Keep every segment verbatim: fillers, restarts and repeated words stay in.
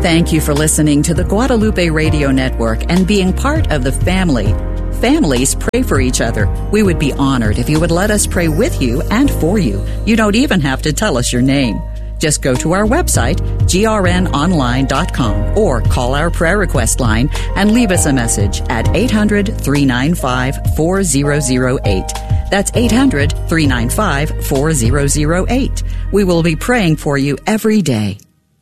Thank you for listening to the Guadalupe Radio Network and being part of the family. Families pray for each other. We would be honored if you would let us pray with you and for you. You don't even have to tell us your name. Just go to our website, G R N online dot com, or call our prayer request line and leave us a message at eight hundred, three nine five, four zero zero eight. That's eight hundred, three nine five, four zero zero eight. We will be praying for you every day.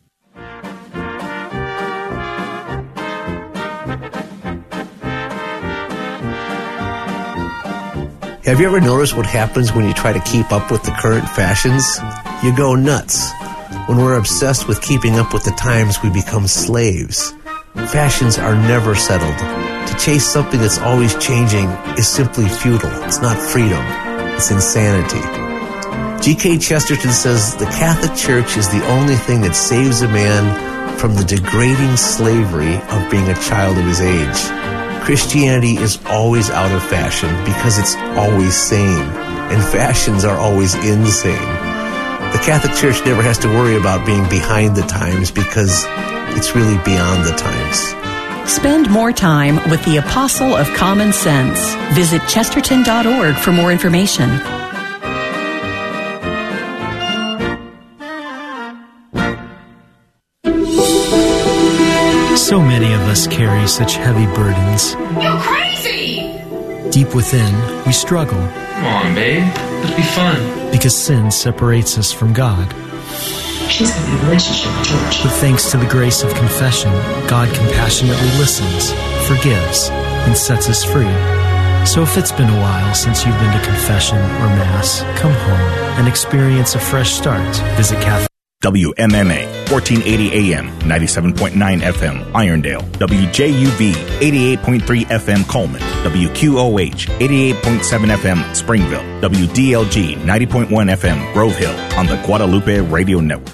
Have you ever noticed what happens when you try to keep up with the current fashions? You go nuts. When we're obsessed with keeping up with the times, we become slaves. Fashions are never settled. To chase something that's always changing is simply futile. It's not freedom. It's insanity. G K Chesterton says the Catholic Church is the only thing that saves a man from the degrading slavery of being a child of his age. Christianity is always out of fashion because it's always sane, and fashions are always insane. The Catholic Church never has to worry about being behind the times because it's really beyond the times. Spend more time with the Apostle of Common Sense. Visit chesterton dot org for more information. So many of us carry such heavy burdens. You're crazy! Deep within, we struggle. Come on, babe. Let's be fun. Because sin separates us from God. She's got a relationship with George. But thanks to the grace of confession, God compassionately listens, forgives, and sets us free. So if it's been a while since you've been to confession or Mass, come home and experience a fresh start. Visit Catholic. W M M A, fourteen eighty A M, ninety-seven point nine F M, Irondale. W J U V, eighty-eight point three F M, Coleman. W Q O H, eighty-eight point seven F M, Springville. W D L G, ninety point one F M, Grove Hill, on the Guadalupe Radio Network.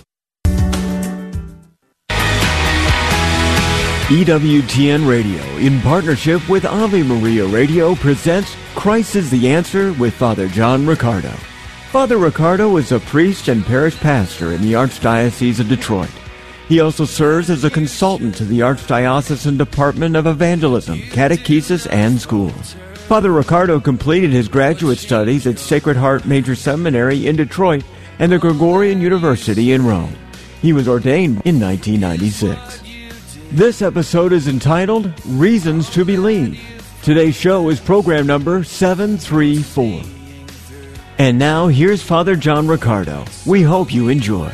E W T N Radio, in partnership with Ave Maria Radio, presents Christ is the Answer with Father John Riccardo. Father Riccardo is a priest and parish pastor in the Archdiocese of Detroit. He also serves as a consultant to the Archdiocesan Department of Evangelism, Catechesis, and Schools. Father Riccardo completed his graduate studies at Sacred Heart Major Seminary in Detroit and the Gregorian University in Rome. He was ordained in nineteen ninety-six. This episode is entitled Reasons to Believe. Today's show is program number seven three four. And now, here's Father John Riccardo. We hope you enjoy.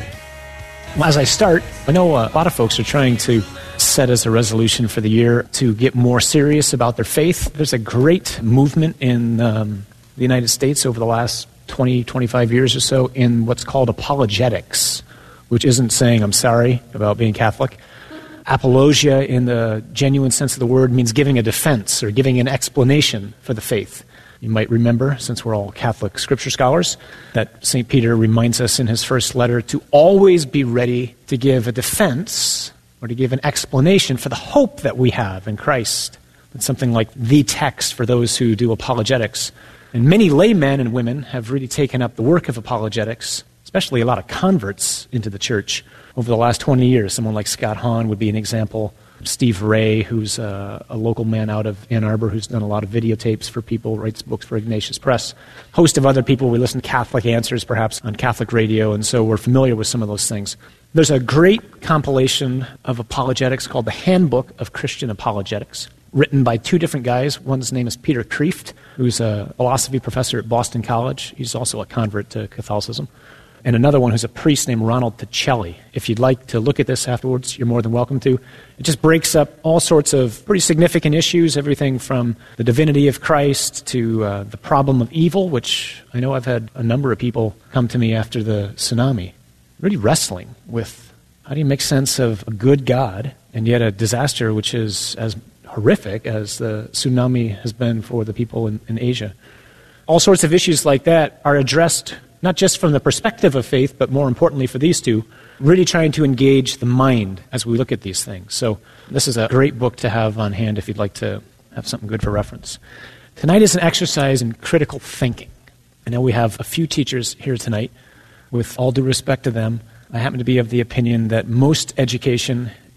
As I start, I know a lot of folks are trying to set as a resolution for the year to get more serious about their faith. There's a great movement in um, the United States over the last twenty, twenty-five years or so in what's called apologetics, which isn't saying I'm sorry about being Catholic. Apologia, in the genuine sense of the word, means giving a defense or giving an explanation for the faith. You might remember, since we're all Catholic scripture scholars, that Saint Peter reminds us in his first letter to always be ready to give a defense or to give an explanation for the hope that we have in Christ. It's something like the text for those who do apologetics. And many laymen and women have really taken up the work of apologetics, especially a lot of converts into the church over the last twenty years. Someone like Scott Hahn would be an example. Steve Ray, who's a, a local man out of Ann Arbor who's done a lot of videotapes for people, writes books for Ignatius Press. Host of other people. We listen to Catholic Answers, perhaps, on Catholic radio, and so we're familiar with some of those things. There's a great compilation of apologetics called the Handbook of Christian Apologetics, written by two different guys. One's name is Peter Kreeft, who's a philosophy professor at Boston College. He's also a convert to Catholicism. And another one who's a priest named Ronald Ticelli. If you'd like to look at this afterwards, you're more than welcome to. It just breaks up all sorts of pretty significant issues, everything from the divinity of Christ to uh, the problem of evil, which I know I've had a number of people come to me after the tsunami, really wrestling with how do you make sense of a good God and yet a disaster which is as horrific as the tsunami has been for the people in, in Asia. All sorts of issues like that are addressed not just from the perspective of faith, but more importantly for these two, really trying to engage the mind as we look at these things. So this is a great book to have on hand if you'd like to have something good for reference. Tonight is an exercise in critical thinking. I know we have a few teachers here tonight. With all due respect to them, I happen to be of the opinion that most education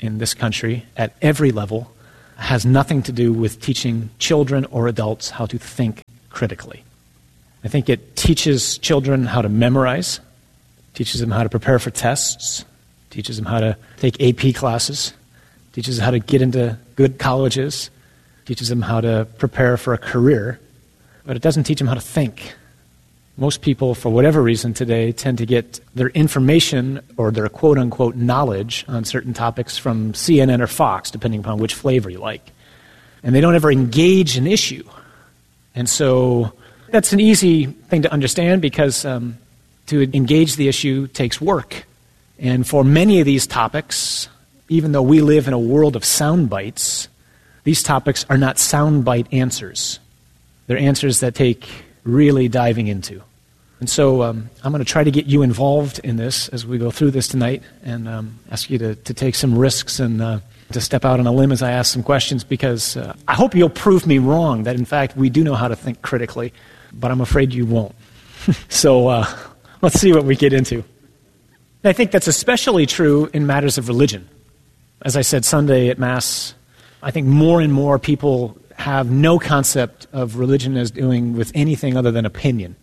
in this country at every level has nothing to do with teaching children or adults how to think critically. I think it teaches children how to memorize, teaches them how to prepare for tests, teaches them how to take A P classes, teaches them how to get into good colleges, teaches them how to prepare for a career, but it doesn't teach them how to think. Most people, for whatever reason today, tend to get their information or their quote-unquote knowledge on certain topics from C N N or Fox, depending upon which flavor you like. And they don't ever engage an issue. And so that's an easy thing to understand because um, to engage the issue takes work. And for many of these topics, even though we live in a world of sound bites, these topics are not sound bite answers. They're answers that take really diving into. And so um, I'm going to try to get you involved in this as we go through this tonight and um, ask you to, to take some risks and uh, to step out on a limb as I ask some questions because uh, I hope you'll prove me wrong that in fact we do know how to think critically, but I'm afraid you won't. so uh, let's see what we get into. And I think that's especially true in matters of religion. As I said Sunday at Mass, I think more and more people have no concept of religion as doing with anything other than opinion,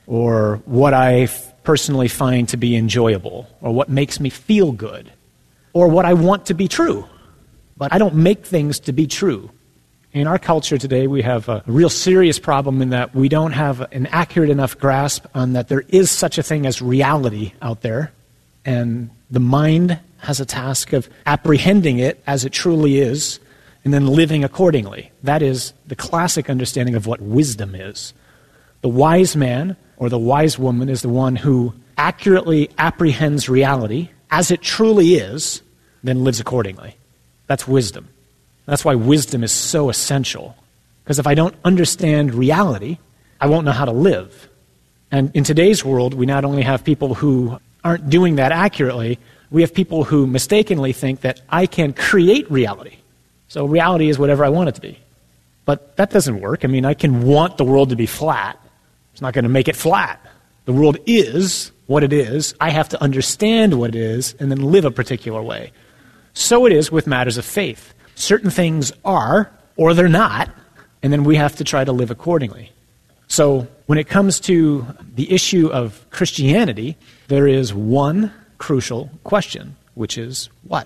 or what I f- personally find to be enjoyable, or what makes me feel good, or what I want to be true. But I don't make things to be true. In our culture today, we have a real serious problem in that we don't have an accurate enough grasp on that there is such a thing as reality out there, and the mind has a task of apprehending it as it truly is, and then living accordingly. That is the classic understanding of what wisdom is. The wise man or the wise woman is the one who accurately apprehends reality as it truly is, then lives accordingly. That's wisdom. That's why wisdom is so essential. Because if I don't understand reality, I won't know how to live. And in today's world, we not only have people who aren't doing that accurately, we have people who mistakenly think that I can create reality. So reality is whatever I want it to be. But that doesn't work. I mean, I can want the world to be flat. It's not going to make it flat. The world is what it is. I have to understand what it is and then live a particular way. So it is with matters of faith. Certain things are, or they're not, and then we have to try to live accordingly. So when it comes to the issue of Christianity, there is one crucial question, which is what?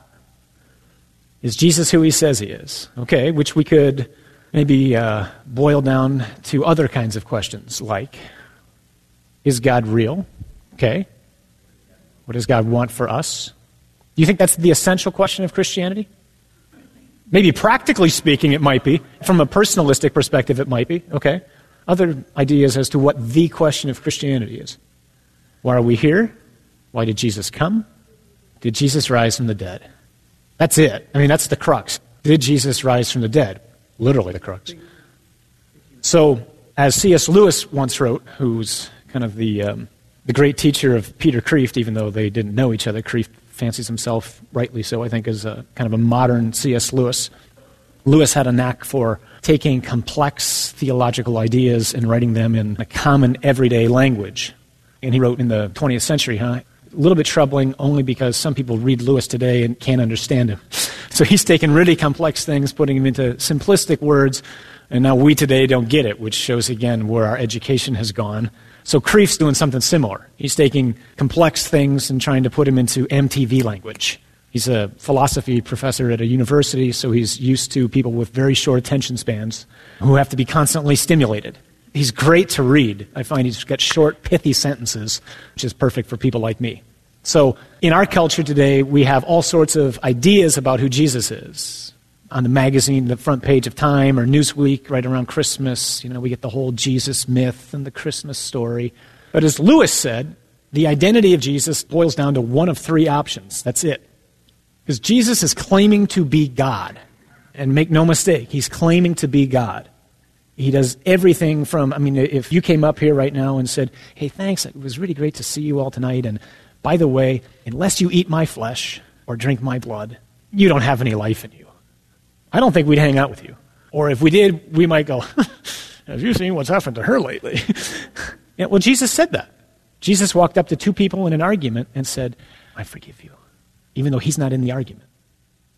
Is Jesus who he says he is? Okay, which we could maybe uh, boil down to other kinds of questions, like, is God real? Okay. What does God want for us? Do you think that's the essential question of Christianity? Maybe practically speaking, it might be. From a personalistic perspective, it might be. Okay. Other ideas as to what the question of Christianity is. Why are we here? Why did Jesus come? Did Jesus rise from the dead? That's it. I mean, that's the crux. Did Jesus rise from the dead? Literally the crux. So, as C S Lewis once wrote, who's kind of the um, the great teacher of Peter Kreeft, even though they didn't know each other, Kreeft fancies himself, rightly so, I think, as a kind of a modern C S Lewis. Lewis had a knack for taking complex theological ideas and writing them in a common everyday language. And he wrote in the twentieth century, huh? A little bit troubling only because some people read Lewis today and can't understand him. So he's taken really complex things, putting them into simplistic words, and now we today don't get it, which shows again where our education has gone. So Kreeft's doing something similar. He's taking complex things and trying to put them into M T V language. He's a philosophy professor at a university, so he's used to people with very short attention spans who have to be constantly stimulated. He's great to read. I find he's got short, pithy sentences, which is perfect for people like me. So in our culture today, we have all sorts of ideas about who Jesus is. On the magazine, the front page of Time or Newsweek, right around Christmas, you know, we get the whole Jesus myth and the Christmas story. But as Lewis said, the identity of Jesus boils down to one of three options. That's it. Because Jesus is claiming to be God. And make no mistake, he's claiming to be God. He does everything from, I mean, if you came up here right now and said, hey, thanks, it was really great to see you all tonight, and by the way, unless you eat my flesh or drink my blood, you don't have any life in you. I don't think we'd hang out with you. Or if we did, we might go, have you seen what's happened to her lately? Yeah, well, Jesus said that. Jesus walked up to two people in an argument and said, I forgive you, even though he's not in the argument.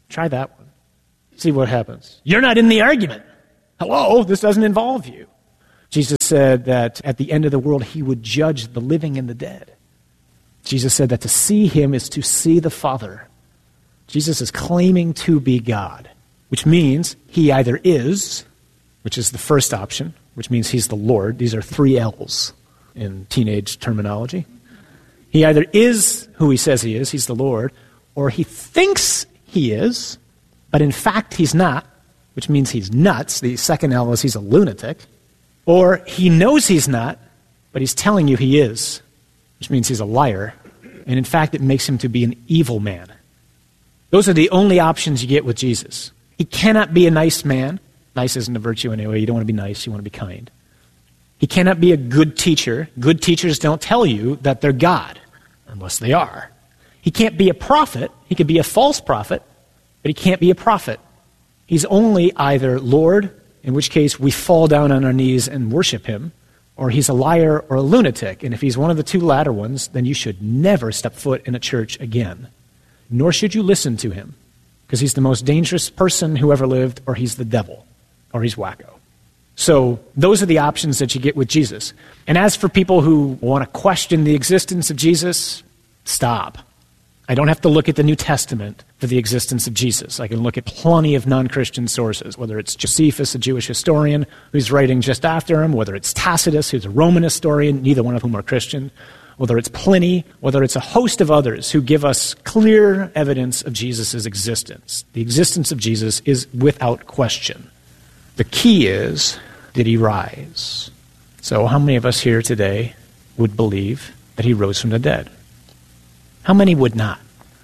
Try that one. See what happens. You're not in the argument. Hello, this doesn't involve you. Jesus said that at the end of the world, he would judge the living and the dead. Jesus said that to see him is to see the Father. Jesus is claiming to be God, which means he either is, which is the first option, which means he's the Lord. These are three L's in teenage terminology. He either is who he says he is, he's the Lord, or he thinks he is, but in fact he's not, which means he's nuts. The second L is he's a lunatic. Or he knows he's not, but he's telling you he is, which means he's a liar. And in fact, it makes him to be an evil man. Those are the only options you get with Jesus. He cannot be a nice man. Nice isn't a virtue anyway. You don't want to be nice. You want to be kind. He cannot be a good teacher. Good teachers don't tell you that they're God, unless they are. He can't be a prophet. He could be a false prophet, but he can't be a prophet. He's only either Lord, in which case we fall down on our knees and worship him, or he's a liar or a lunatic. And if he's one of the two latter ones, then you should never step foot in a church again. Nor should you listen to him, because he's the most dangerous person who ever lived, or he's the devil, or he's wacko. So those are the options that you get with Jesus. And as for people who want to question the existence of Jesus, stop. I don't have to look at the New Testament for the existence of Jesus. I can look at plenty of non-Christian sources, whether it's Josephus, a Jewish historian, who's writing just after him, whether it's Tacitus, who's a Roman historian, neither one of whom are Christian, whether it's Pliny, whether it's a host of others who give us clear evidence of Jesus' existence. The existence of Jesus is without question. The key is, did he rise? So how many of us here today would believe that he rose from the dead? How many would not?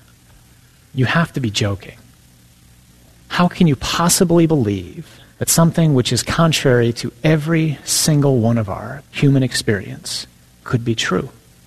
You have to be joking. How can you possibly believe that something which is contrary to every single one of our human experience could be true?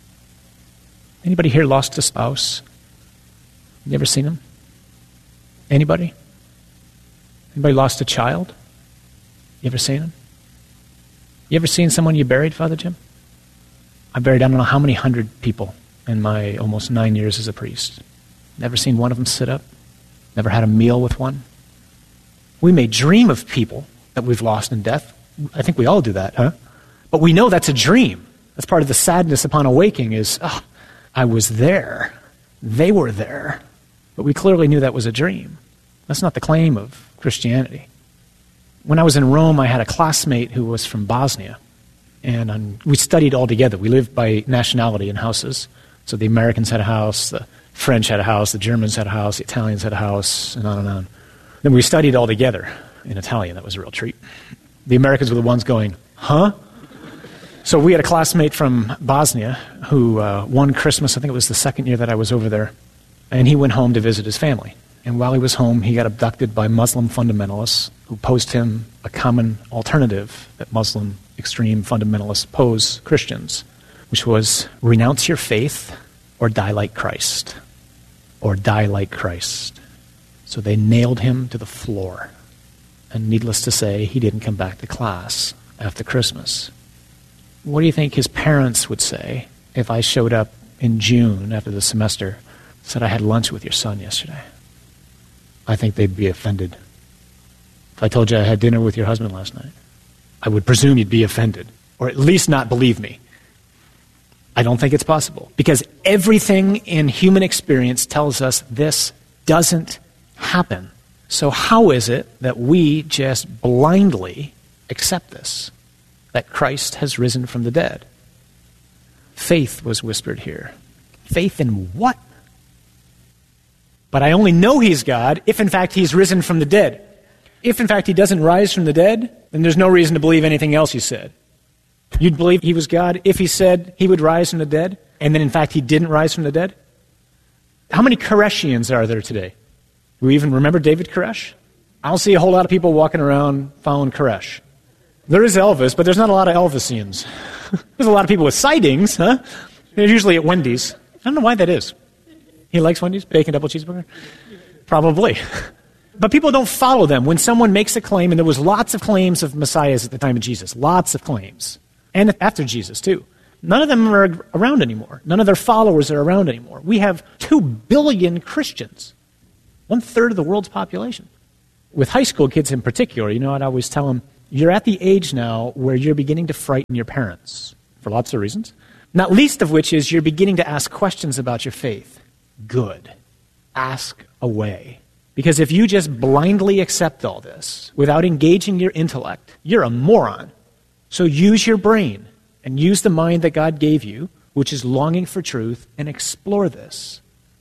Anybody here lost a spouse? You ever seen them? Anybody? Anybody lost a child? You ever seen them? You ever seen someone you buried, Father Jim? I buried I don't know how many hundred people in my almost nine years as a priest. Never seen one of them sit up. Never had a meal with one. We may dream of people that we've lost in death. I think we all do that, huh? But we know that's a dream. That's part of the sadness upon awaking is, oh, I was there. They were there. But we clearly knew that was a dream. That's not the claim of Christianity. When I was in Rome, I had a classmate who was from Bosnia. And um, we studied all together. We lived by nationality in houses. So the Americans had a house, the French had a house, the Germans had a house, the Italians had a house, and on and on. Then we studied all together in Italian. That was a real treat. The Americans were the ones going, huh? So we had a classmate from Bosnia who uh, one Christmas, I think it was the second year that I was over there, and he went home to visit his family. And while he was home, he got abducted by Muslim fundamentalists who posed him a common alternative that Muslim extreme fundamentalists pose Christians, which was renounce your faith or die like Christ, or die like Christ. So they nailed him to the floor. And needless to say, he didn't come back to class after Christmas. What do you think his parents would say if I showed up in June after the semester, said I had lunch with your son yesterday? I think they'd be offended. If I told you I had dinner with your husband last night, I would presume you'd be offended, or at least not believe me. I don't think it's possible, because everything in human experience tells us this doesn't happen. So how is it that we just blindly accept this, that Christ has risen from the dead? Faith was whispered here. Faith in what? But I only know he's God if in fact he's risen from the dead. If in fact he doesn't rise from the dead, then there's no reason to believe anything else he said. You'd believe he was God if he said he would rise from the dead, and then in fact he didn't rise from the dead? How many Koreshians are there today? Do we even remember David Koresh? I don't see a whole lot of people walking around following Koresh. There is Elvis, but there's not a lot of Elvisians. There's a lot of people with sightings, huh? They're usually at Wendy's. I don't know why that is. He likes Wendy's? Bacon double cheeseburger? Probably. But people don't follow them. When someone makes a claim, and there was lots of claims of messiahs at the time of Jesus, lots of claims. And after Jesus, too. None of them are around anymore. None of their followers are around anymore. We have two billion Christians. One third of the world's population. With high school kids in particular, you know, I'd always tell them, you're at the age now where you're beginning to frighten your parents for lots of reasons. Not least of which is you're beginning to ask questions about your faith. Good. Ask away. Because if you just blindly accept all this without engaging your intellect, you're a moron. So use your brain and use the mind that God gave you, which is longing for truth, and explore this.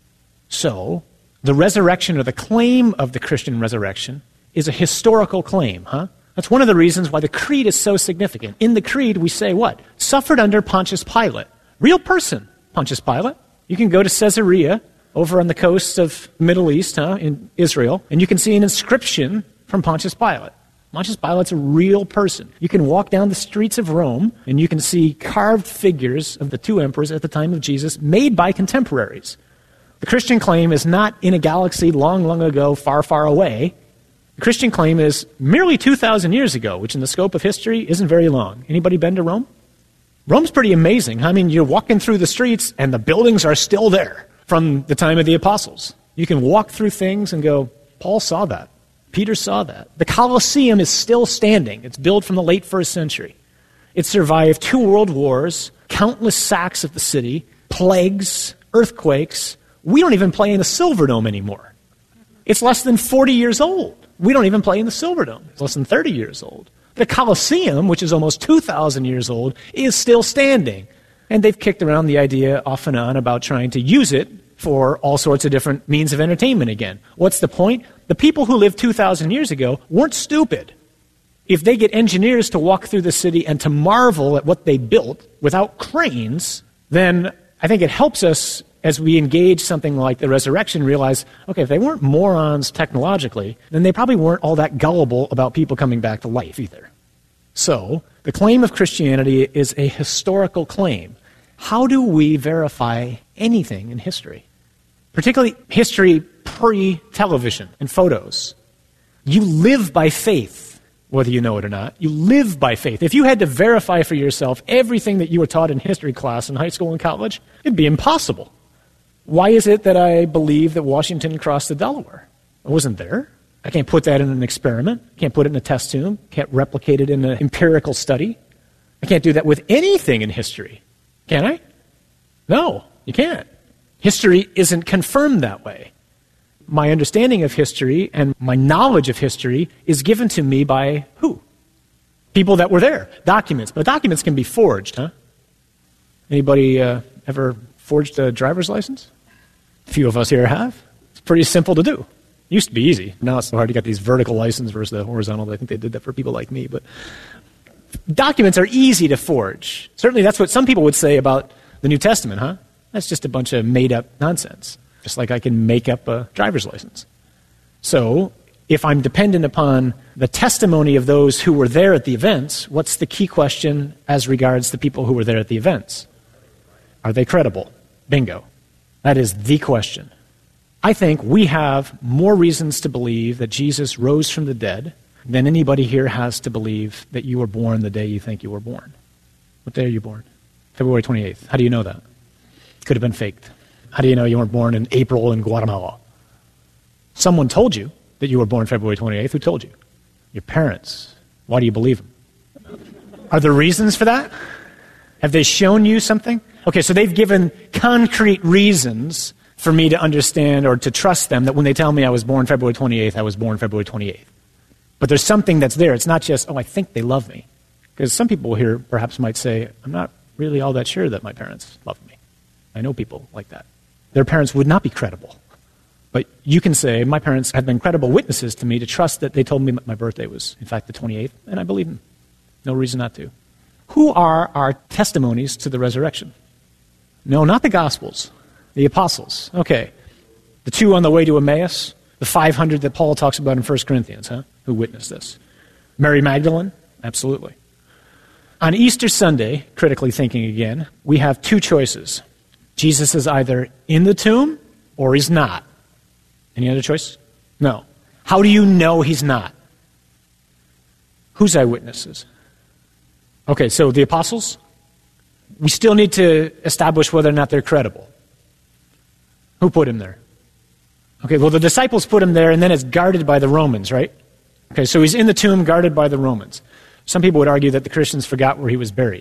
So, the resurrection or the claim of the Christian resurrection is a historical claim, huh? That's one of the reasons why the creed is so significant. In the creed, we say what? Suffered under Pontius Pilate. Real person, Pontius Pilate. You can go to Caesarea, over on the coast of the Middle East, huh, in Israel, and you can see an inscription from Pontius Pilate. Pontius Pilate's a real person. You can walk down the streets of Rome, and you can see carved figures of the two emperors at the time of Jesus made by contemporaries. The Christian claim is not in a galaxy long, long ago, far, far away. The Christian claim is merely two thousand years ago, which in the scope of history isn't very long. Anybody been to Rome? Rome's pretty amazing. I mean, you're walking through the streets, and the buildings are still there from the time of the apostles. You can walk through things and go, Paul saw that. Peter saw that. The Colosseum is still standing. It's built from the late first century. It survived two world wars, countless sacks of the city, plagues, earthquakes. We don't even play in the Silverdome anymore. It's less than forty years old. We don't even play in the Silverdome. It's less than thirty years old. The Colosseum, which is almost two thousand years old, is still standing. And they've kicked around the idea off and on about trying to use it for all sorts of different means of entertainment again. What's the point? The people who lived two thousand years ago weren't stupid. If they get engineers to walk through the city and to marvel at what they built without cranes, then I think it helps us as we engage something like the resurrection realize, okay, if they weren't morons technologically, then they probably weren't all that gullible about people coming back to life either. So, the claim of Christianity is a historical claim. How do we verify anything in history? Particularly history pre-television and photos. You live by faith, whether you know it or not. You live by faith. If you had to verify for yourself everything that you were taught in history class in high school and college, it'd be impossible. Why is it that I believe that Washington crossed the Delaware? I wasn't there. I can't put that in an experiment. Can't put it in a test tube. Can't replicate it in an empirical study. I can't do that with anything in history. Can I? No, you can't. History isn't confirmed that way. My understanding of history and my knowledge of history is given to me by who? People that were there. Documents. But documents can be forged, huh? Anybody uh, ever forged a driver's license? A few of us here have. It's pretty simple to do. Used to be easy. Now it's so hard to get these vertical license versus the horizontal. I think they did that for people like me. But documents are easy to forge. Certainly that's what some people would say about the New Testament, huh? That's just a bunch of made-up nonsense. Just like I can make up a driver's license. So, if I'm dependent upon the testimony of those who were there at the events, what's the key question as regards the people who were there at the events? Are they credible? Bingo. That is the question. I think we have more reasons to believe that Jesus rose from the dead than anybody here has to believe that you were born the day you think you were born. What day are you born? February twenty-eighth. How do you know that? Could have been faked. How do you know you weren't born in April in Guatemala? Someone told you that you were born February twenty-eighth. Who told you? Your parents. Why do you believe them? Are there reasons for that? Have they shown you something? Okay, so they've given concrete reasons for me to understand or to trust them that when they tell me I was born February twenty-eighth, I was born February twenty-eighth. But there's something that's there. It's not just, oh, I think they love me. Because some people here perhaps might say, I'm not really all that sure that my parents love me. I know people like that. Their parents would not be credible. But you can say, my parents have been credible witnesses to me to trust that they told me my birthday was, in fact, the twenty-eighth, and I believe them. No reason not to. Who are our testimonies to the resurrection? No, not the Gospels. The apostles. Okay. The two on the way to Emmaus, the five hundred that Paul talks about in First Corinthians, huh? Who witnessed this? Mary Magdalene? Absolutely. On Easter Sunday, critically thinking again, we have two choices. Jesus is either in the tomb or he's not. Any other choice? No. How do you know he's not? Whose eyewitnesses? Okay, so the apostles? We still need to establish whether or not they're credible. Who put him there? Okay, well, the disciples put him there, and then it's guarded by the Romans, right? Okay, so he's in the tomb guarded by the Romans. Some people would argue that the Christians forgot where he was buried.